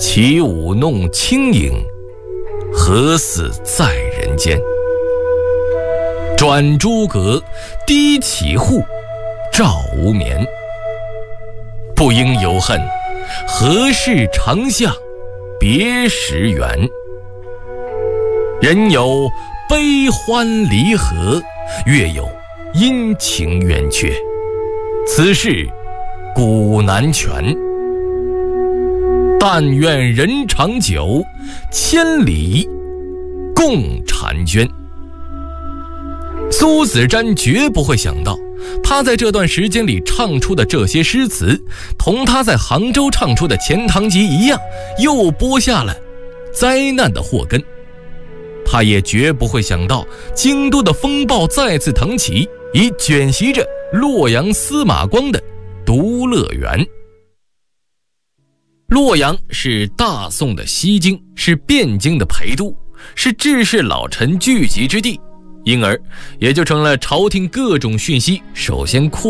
其舞弄清影，何似在人间？转朱阁，低绮户，照无眠。不应有恨，何事长向别时圆？人有悲欢离合，月有阴晴圆缺，此事古难全。但愿人长久，千里共婵娟。苏子瞻绝不会想到，他在这段时间里唱出的这些诗词，同他在杭州唱出的《钱塘集》一样，又播下了灾难的祸根。他也绝不会想到，京都的风暴再次腾起，已卷袭着洛阳司马光的独乐园。洛阳是大宋的西京，是汴京的陪都，是志士老臣聚集之地，因而也就成了朝廷各种讯息首先扩